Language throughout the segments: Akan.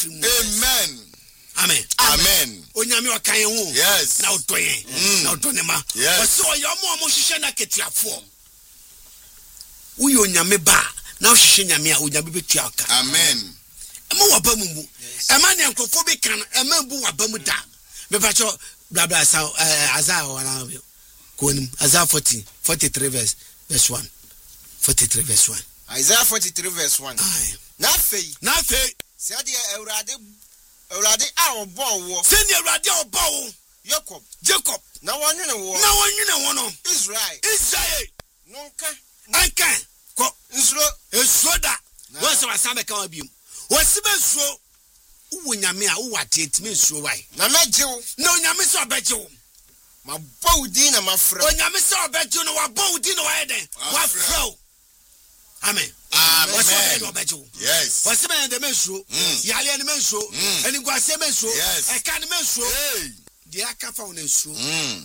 film. Amen. Amen. Amen. Onyame wakan ho. Yes. Na otoyen. Na otonema. Yes. So yo mo hihye na ketuafo. Uyo onyame ba na hihye nyame a onyame betua aka. Amen. Ema waba mu mu. Ema ne nkofo bi kan ema bu waba mu da. Me ba cho bla bla sa Isaiah wana konim Isaiah 43 verse 1. 43 verse 1. Isaiah 43 verse 1. Na fei se ade Awurade a obo wo. Se ne Awurade a obo wo. Jacob. Na wonwene wo no. Israel. Nonka. Anka. Ko Nsuro da. Wo se wasame ka wabiem. Wo se bensuo. Wo nyame a wo wate etime nsuo wai. Na mejewo. Na onyame se obejewo. Ma bawdi na mafra. Onyame se obejewo no wa bawdi no wa yeden. Wa fro. Amen. Yes. What's the man the mensuo? Yali and mensuo. And you go say mensuo. Yes. I can't mensuo. The aka found mensuo.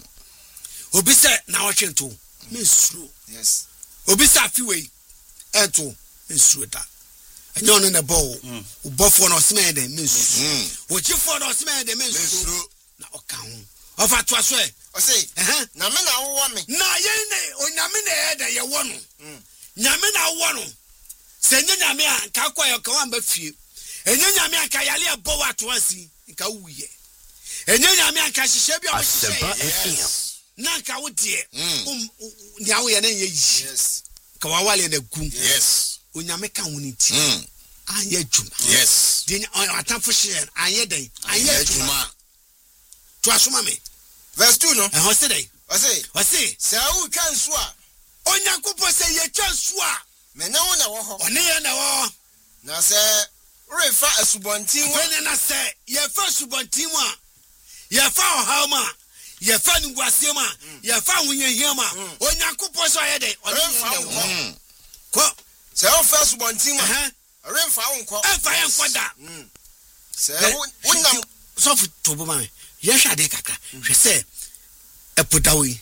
Obisa na watching to mensuo. Yes. Obisa fiwe ento mensuo da. And you on the ball. Buffo no smell the mensuo. What you for no smell the mensuo. Na okan. Of at was way. O say, na me na wo me. Na ye onyame na e da ye wo no. Nyame na wo no. Senye nyame a ka kwa yo ka wan ba fie. Enye nyame a ka yale abo wa to ansi nka wuye. Enye nyame a ka hihye bia wo hihye. Na ka wo de. Nya wo ye na ye yi. Yes. Ka wa wale na gu. Yes. Onyame ka woni ti. Anye djuma. Yes. Di atafo hye anye den. Anye djuma. To asoma me. Verse 2 no. E ho se dey. O say, se wu twa nso a. Onyankopɔ se ye twa nso a. Me na wo na wo ho. One ye na wo. Na se refa asubontin wo. Fene na se ye fa asubontin wo a. Ye fa ohaw ma. Ye fa nguase ma. Ye fa hunyehia ma. Onyankopɔ so ye dey. Refa wo. Ko. Se wo fa asubontin ma. Refa wo nko. Efa ye nko da. Se wo nam so fu to bo ma me. Ye hwa de kaka. Hwe se epodawi.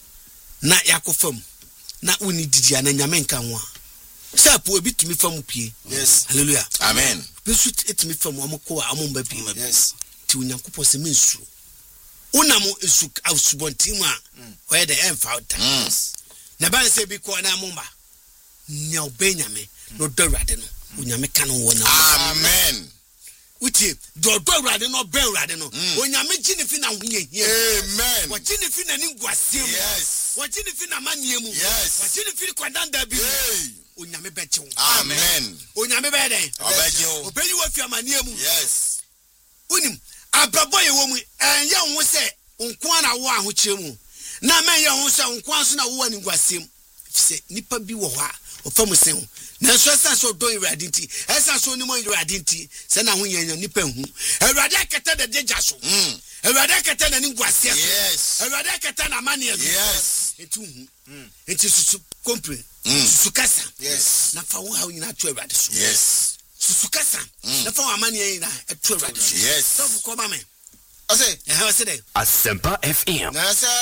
Na yakofam. Na uni didi ana nyame nka ho a. Se po ebitumi fam pie. Yes. Hallelujah. Amen. Besu etumi fam amko a amomba pie. Yes. Ti onyankopɔ se mensu. Unamo esu asubontim a oye de emfa uta. Na ban se bi ko na amomba. Nya obanyame no dawrade no. Onyame ka no wo na. Amen. Uti do dawrade no ben rade no. Onyame gini fi na hunyehia. Amen. Wo gini fi na ni guasem. Yes. Wo gini fi na maniemu. Yes. Wo gini fi kwadanda bi. Onyame beche. Amen. Onyame be den. Obeje o. Obeyi wo fi amaniemu. Yes. Unim abrabo ye wo mu enye ho se nko na wo ahokyere mu. Na men ye ho se nko aso na wo ani guasem. Se nipa bi wo ho a ofam sen ho. Na so esa so do irade nti. Esa so ni mo irade nti. Se na ho yenya nipa hu. Irade akata de deja so. Irade akata na ni guasem. Yes. Irade akata na mane ya. Yes. Etu hu. Enti susu compre. Susu kasa. Yes. Na fa wo ha nyina to irade so. Yes. Susu kasa. Na fa wo amane ya to irade so. Yes. So ko ba me. O say, Asempa FM. na se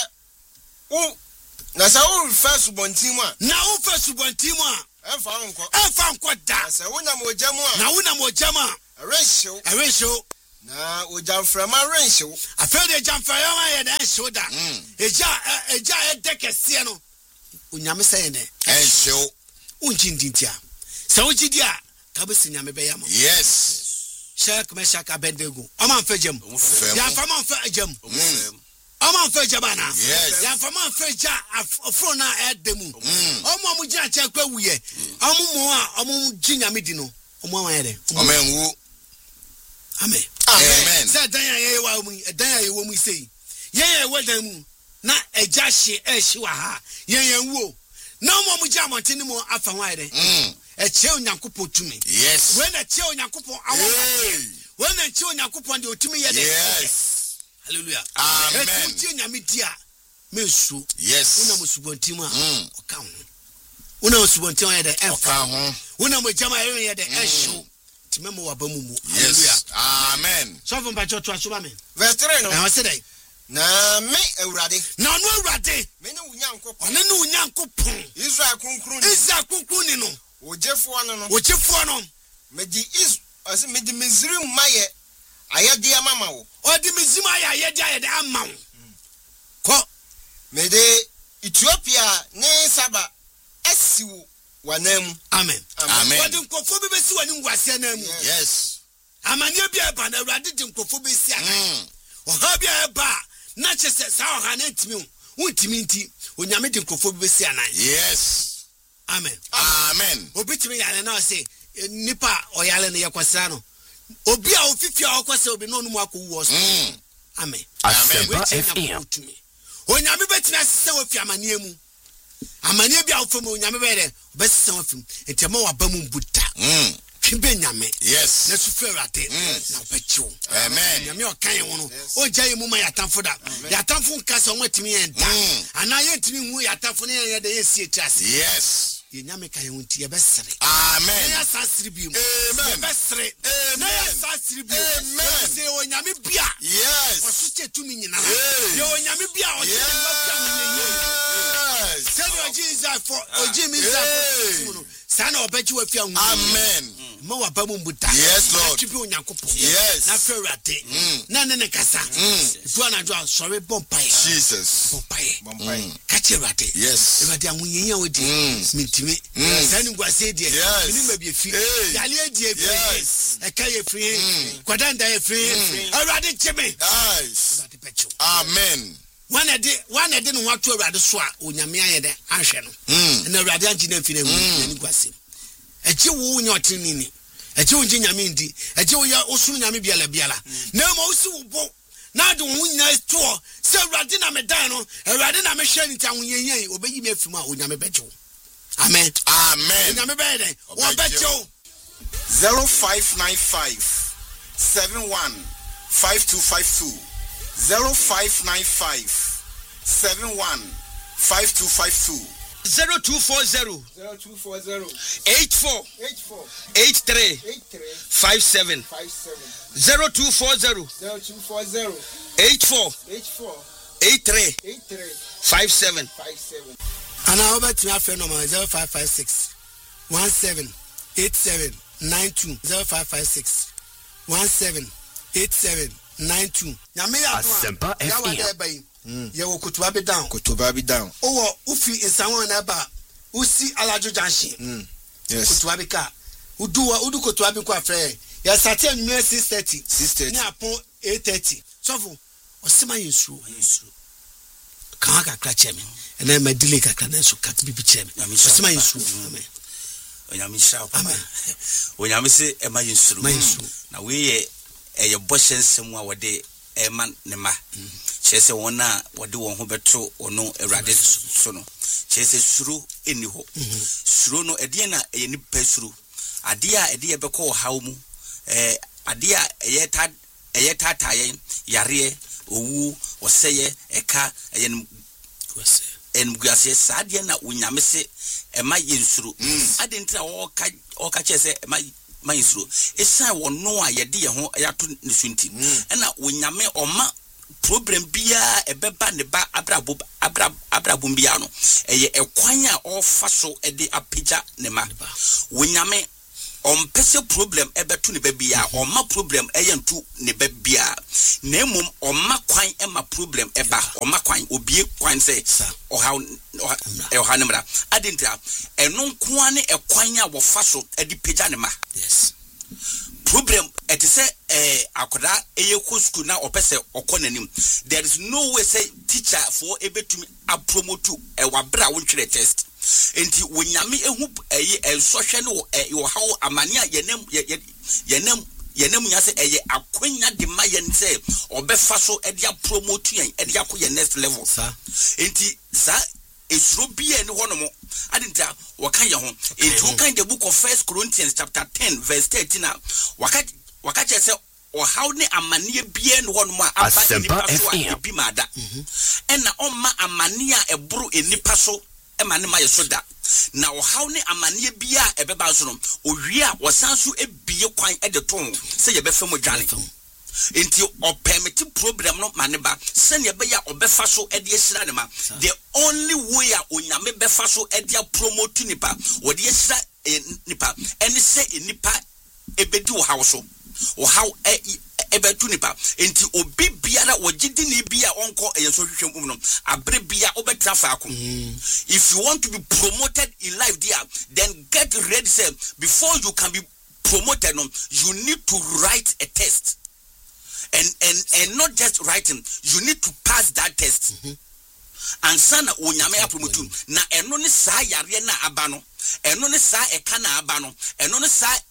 wo fa asubontin mu a. Na wo fa asubontin mu a. Emfa nko. Emfa nko da. Se wo na mo jamu a. Na wo na mo jama. Erenhyew. Na o jamframa renhyew. Afa de jamframa ye na enhyew da. Eja edekese no. Onyame say ne. Enhyew. Unjindintia. Se wo gidi a ka be sinyame be yama. Yes. Shaka me shaka bendego. Oma mfejam. Ya fama mfejam. Oma mfejaba na. Yes. Ya fama mfeja afro na edemu. Oma mu gina che kwa wuye. Omumu a omumu ginyame di no. Omu awere. Amen wu. Amen. Amen. Say dan ya ye wa mu, dan ya ye wo mu sei. Ye wedan mu na eja hye ehye wa ha. Ye wu. Na omu gina montene mu afa ho ayere. Eche onyankopon tumi. Yes. When eche onyankopon awon. When eche onyankopon de otumi ye de. Yes. Hallelujah. Amen. Eche nyame dia mensu. Yes. Una musubontim a oka ho. Una musubontim ye de oka ho. Una mo jama ye de ehyo. Timemo wa bamumu. Yes. Amen. So from pacho to asoma me. Verse 3 no. I say dey. Na me Awurade. Na no Awurade. Me ne unyankopon. One ne unyankopon. Israel kunkrun. Israel kunkrun ni no. Ojefo no no. Ojefo no. Medi Ose me di Misrim maye ayede amama wo. Odi Misrim ayede ama wo. Ko me de Ethiopia ne Saba esiwo wanam. Amen. Amen. Odi nkofo be si wani ngwase na mu. Yes. Amane bia ba na Awurade di nkofo be si aka. Oha bia ba na chese sa oha na ntimi wontimi nti onyame di nkofo be si anan. Yes. Amen. Amen. Obitimi yale na say nipa oyale ne yekwasra no. Obi a ofifia okwase obi no no mu akowu so. Amen. Asempa FM. Onyame betimi asese wo fi amane mu. Amane bia wo fam onyame be de obesese wo fam. Entema wa ba mu buta. Twibe nyame. Yes. Na sufu Awurade. Na obechiwo. Amen. Nyame okan wo no. O jaye mu ma yatamfo da. Yatamfo nka se omwatimi yen da. Ana yentimi hu yatamfo ne yen da yesi etiase. Yes. Nyame kan hu nti ye besere. Amen. Ya sasiri bi mu. Amen. Ye besere. Na ya sasiri bi. Amen. Se onyame bia. Yes. Osuche tumi nyina. Ye onyame bia o se mafia munye. Yes. Say no Jesus for ojimi za. Sana obechi wa fia hu. Amen. Ma wa ba mu buta. Yes, Lord. Atwipe onyankopon. Yes. Na fe Awurade. Na ne kasa. Tu ana jo sorry bompae. Jesus. Bompae. Kache Awurade. Yes. Awurade amunyenya odi. Mintimi. Sani ngwase die. Mini ma bi fi. Yale die fi. Eka ye free. Kwadanda ye free. Awurade cheme. Yes. Awurade pecho. Amen. One ede no wato Awurade so a onyame ayede ahwe no. Na Awurade angina fi na mu ni ngwase. Eje wo nya otini ni. Eje wo nyame ndi. Eje wo ya osu nyame biala. Na ma osi wo bo. Na do wo nya to. Se Awurade na me dan no. Awurade na me hwe ni ta wo yenyen. Obeyi me afim a onyame beje wo. Amen. Amen. Onyame be den. Wo beje wo. 0595 71 5252 0595 71 5252 0240 84 83 57 0240 84 83 57 Ana obetimi afa no 0556 17 87 92 0556 17 87 92 nyame ya Asempa FM. Ye wo kutuba be down. Kotoba bi down. Owo ufi insanwo na ba usi alajo junction. Yes. Kutuba be ka udu kutuba be ko afre ya start anwum 6:30 na apon 8:30 sofo osema yesu kan kakra cheme na ma delay kakra na so kat bibi cheme osema yesu amen onyame sha papa onyame se ema yesu na we ye boshensem a wode ema ne ma chese wona wode won ho beto ono Awurade so no chese suru eni ho suru no ede na ye ni pesuru ade a ede ye beko hawo mu ade a eye tata ye yare owu oseye eka eye enguase saade na onyame se ema yensuru ade ntra oka chese ema mayinsuru esa wono a yede ye ho yato ne sunti na onyame oma problem bia ebeba ne ba abrabum bia no eye ekwan a ofa so ede apija ne ma wonyame ompese problem ebetu ne babia oma problem eyentu ne babia na emum oma kwan ema problem eba oma kwan obie kwan se oha ne mra adintra eno nko ne ekwan a wofa so ede pija ne ma yes problem it is akoda eyeko school na opese okonanim there is no way say teacher for ebetumi apromote wabra wontwere test enti wonyame ehu ensohwe ne wo hawo amania yenem nya se akwanya de ma yen se obefa so e dia promote yen e dia ko next level enti sa esuro bia ni hono adinta wakan ye ho enti kan the book of 1 Corinthians chapter 10 verse 13 na wakache se o how ne amane bia ni hono aba ni paso abi mada ena omma amane a eburu enipa so emane ma yesoda na o how ne amane bia ebeba so no owie a wosanso ebie kwan e de ton se ye befa mo dwane enti o permit problem no maneba sene be ya obefa so e de esira ne ma the only way a onyame befa so e de promote nipa wo de esira nipa eni se nipa ebedi wo hawo so wo hawo ebetu nipa enti obi biara wogidi ni bia onko eyeso hwehwem no abre bia obetra faako. If you want to be promoted in life there, then get ready, say, before you can be promoted, you need to write a test. And not just writing, you need to pass that test. And sana unyame ya promotu na eno ni saa yare na abano, eno ni saa eka na abano, eno ni saa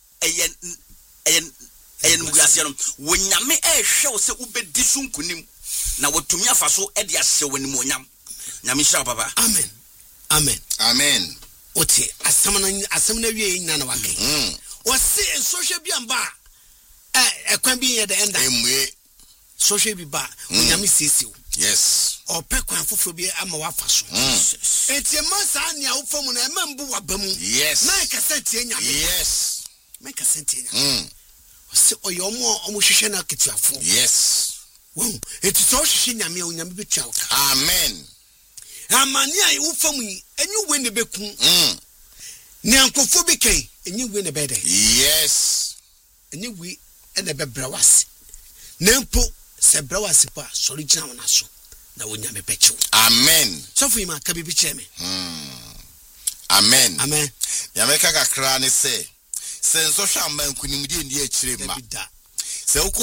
eyen mugasiano unyame hwe se ubedi so nkunim na watumi afa so e dia hye wani monyam nyame hira papa. Amen. Amen. Amen. Ote asam na wie nyina na wakai. Wose social bi amba ekwan bi ye the ender. Emwe social bi ba unyame sisiu. Yes. Ope kwan foforo bi ama wafa so. Etie masa ania wo famu na emambu wabamu. Yes. Na kasenti enya. Yes. Me kasenti enya. Wose oyomo hwehwe na ketiafo. Yes. Wow. Eti so hwehwe nyame unyame betua wo. Amen. Amani ai wo famu enyu we ne beku. Ni ankofo bi kai enyu we ne bede. Yes. Enyu we ene bebra wase. Nempo se bra wase pa sori gina wona so na wonya me bechu. Amen. So fu ima ka bibi cheme. Amen. Amen. Ya meka kakra ne se nso hwa man kunim die ndi akire ma. Se